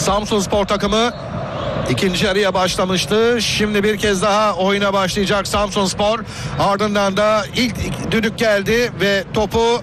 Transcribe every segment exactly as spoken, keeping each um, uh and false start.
Samsunspor takımı İkinci yarıya başlamıştı. Şimdi bir kez daha oyuna başlayacak Samsunspor. Ardından da ilk düdük geldi ve topu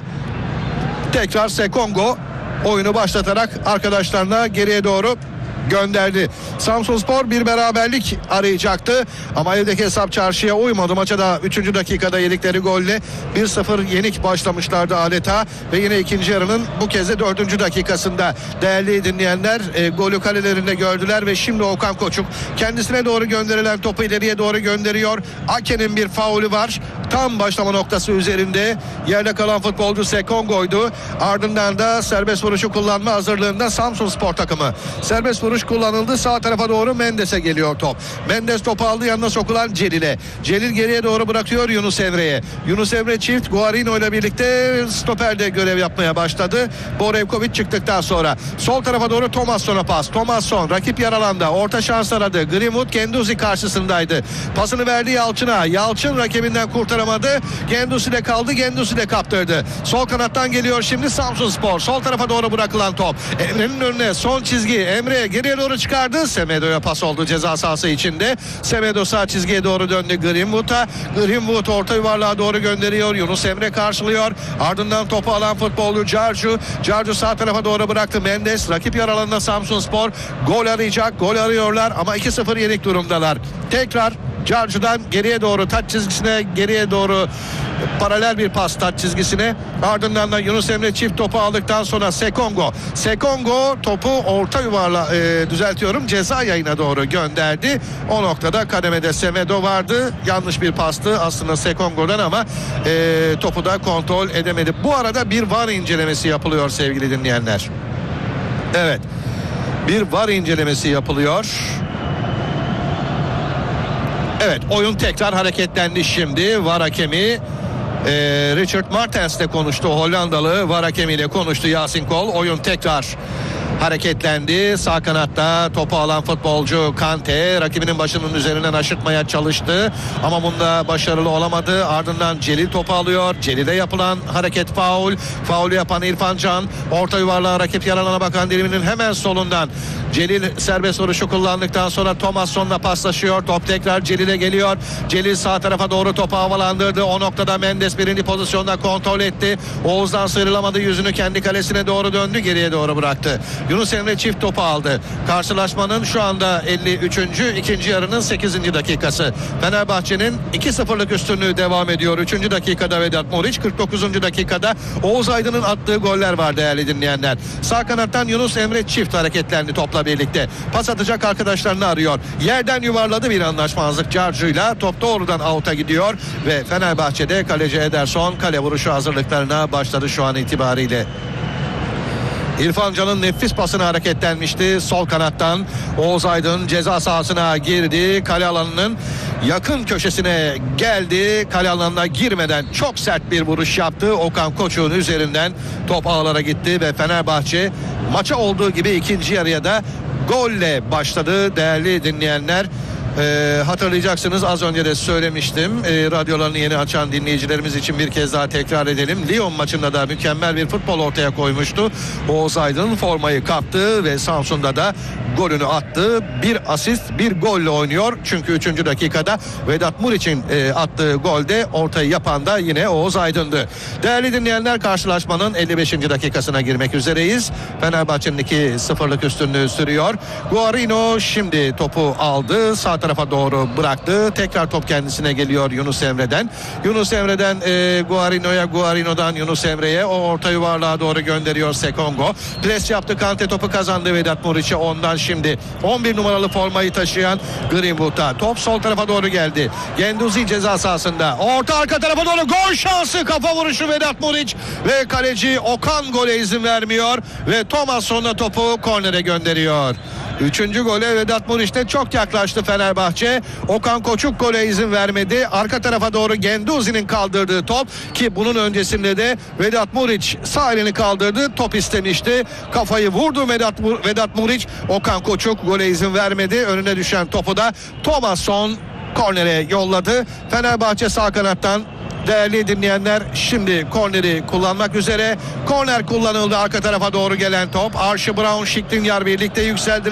tekrar Sekongo oyunu başlatarak arkadaşlarına geriye doğru gönderdi. Samsunspor bir beraberlik arayacaktı ama evdeki hesap çarşıya uymadı. Maça da üçüncü dakikada yedikleri golle bir sıfır yenik başlamışlardı adeta ve yine ikinci yarının bu kez de dördüncü dakikasında değerli dinleyenler e, golü kalelerinde gördüler ve şimdi Okan Koçuk kendisine doğru gönderilen topu ileriye doğru gönderiyor. Ake'nin bir faulü var. Tam başlama noktası üzerinde yerde kalan futbolcu Sekongo'ydu. Ardından da serbest vuruşu kullanma hazırlığında Samsunspor takımı. Serbest vuruş kullanıldı. Sağ tarafa doğru Mendes'e geliyor top. Mendes topu aldı, yanına sokulan Celil'e. Celil geriye doğru bırakıyor Yunus Emre'ye. Yunus Emre çift Guarino ile birlikte stoperde görev yapmaya başladı. Borevkovic çıktıktan sonra sol tarafa doğru Thomasson'a pas. Thomasson rakip yer alanda orta şans aradı. Greenwood Genduzi karşısındaydı. Pasını verdi Yalçın'a. Yalçın rakibinden kurtaramadı. Genduzi ile kaldı. Genduzi ile kaptırdı. Sol kanattan geliyor şimdi Samsunspor. Sol tarafa doğru bırakılan top. Emre'nin önüne son çizgi. Emre geriye doğru çıkardı. Semedo'ya pas oldu ceza sahası içinde. Semedo sağ çizgiye doğru döndü Greenwood'a. Greenwood orta yuvarlığa doğru gönderiyor. Yunus Emre karşılıyor. Ardından topu alan futbolcu Carcu. Carcu sağ tarafa doğru bıraktı. Mendes rakip yer alanında Samsunspor gol arayacak. Gol arıyorlar ama iki sıfır yenik durumdalar. Tekrar Carcu'dan geriye doğru taç çizgisine geriye doğru paralel bir pas taç çizgisine. Ardından da Yunus Emre çift topu aldıktan sonra Sekongo. Sekongo topu orta yuvarla e, düzeltiyorum ceza yayına doğru gönderdi. O noktada kademede Semedo vardı. Yanlış bir pastı aslında Sekongo'dan ama e, topu da kontrol edemedi. Bu arada bir V A R incelemesi yapılıyor sevgili dinleyenler. Evet. Bir V A R incelemesi yapılıyor. Evet, oyun tekrar hareketlendi şimdi. V A R hakemi e, Richard Martens ile konuştu. Hollandalı V A R hakemiyle konuştu Yasin Kol. Oyun tekrar hareketlendi. Sağ kanatta topu alan futbolcu Kante rakibinin başının üzerinden aşırtmaya çalıştı ama bunda başarılı olamadı. Ardından Celil topu alıyor. Celil'e yapılan hareket faul. Faulü yapan İrfan Can orta yuvarlığa rakip yer alana bakan diliminin hemen solundan Celil serbest vuruşu kullandıktan sonra Thomasson'la paslaşıyor. Top tekrar Celil'e geliyor. Celil sağ tarafa doğru topu havalandırdı. O noktada Mendes birinci pozisyonda kontrol etti. Oğuz'dan sıyrılamadı. Yüzünü kendi kalesine doğru döndü. Geriye doğru bıraktı. Yunus Emre çift topu aldı. Karşılaşmanın şu anda elli üçüncü ikinci yarının sekizinci dakikası. Fenerbahçe'nin iki sıfırlık üstünlüğü devam ediyor. üçüncü dakikada Vedat Muriç, kırk dokuzuncu dakikada Oğuz Aydın'ın attığı goller var değerli dinleyenler. Sağ kanattan Yunus Emre çift hareketlendi topla birlikte. Pas atacak arkadaşlarını arıyor. Yerden yuvarladı bir anlaşmazlık Carcu'yla. Top doğrudan out'a gidiyor ve Fenerbahçe'de kaleci Ederson kale vuruşu hazırlıklarına başladı şu an itibariyle. İrfan Can'ın nefis pasını hareketlenmişti. Sol kanattan Oğuz Aydın ceza sahasına girdi. Kale alanının yakın köşesine geldi. Kale alanına girmeden çok sert bir vuruş yaptı. Okan Koçuk'un üzerinden top ağlara gitti ve Fenerbahçe maça olduğu gibi ikinci yarıya da golle başladı değerli dinleyenler. Ee, hatırlayacaksınız az önce de söylemiştim. Ee, radyolarını yeni açan dinleyicilerimiz için bir kez daha tekrar edelim. Lyon maçında da mükemmel bir futbol ortaya koymuştu. Oğuz Aydın formayı kaptı ve Samsun'da da golünü attı. Bir asist bir golle oynuyor. Çünkü üçüncü dakikada Vedat Muriç'in e, attığı golde ortayı yapan da yine Oğuz Aydın'dı. Değerli dinleyenler karşılaşmanın elli beşinci dakikasına girmek üzereyiz. Fenerbahçe'nin iki sıfırlık üstünlüğü sürüyor. Guarino şimdi topu aldı. Sağ tarafa doğru bıraktı. Tekrar top kendisine geliyor Yunus Emre'den. Yunus Emre'den e, Guarino'ya, Guarino'dan Yunus Emre'ye o orta yuvarlığa doğru gönderiyor Sekongo. Pres yaptı. Kante topu kazandı Vedat Muriç'e. Ondan şimdi on bir numaralı formayı taşıyan Greenwood'a. Top sol tarafa doğru geldi. Genduzi ceza sahasında. Orta arka tarafa doğru gol şansı. Kafa vuruşu Vedat Muriç ve kaleci Okan gole izin vermiyor ve Thomasson'la topu kornere gönderiyor. Üçüncü gole Vedat Muriç'te çok yaklaştı Fenerbahçe. Okan Koçuk gole izin vermedi. Arka tarafa doğru Genduzi'nin kaldırdığı top ki bunun öncesinde de Vedat Muriç sağ elini kaldırdı. Top istemişti. Kafayı vurdu Vedat, Vedat Muriç. Okan Koçuk gole izin vermedi. Önüne düşen topu da Thomasson kornere yolladı. Fenerbahçe sağ kanattan değerli dinleyenler şimdi korneri kullanmak üzere. Korner kullanıldı arka tarafa doğru gelen top. Archie Brown, Skriniar birlikte yükseldi.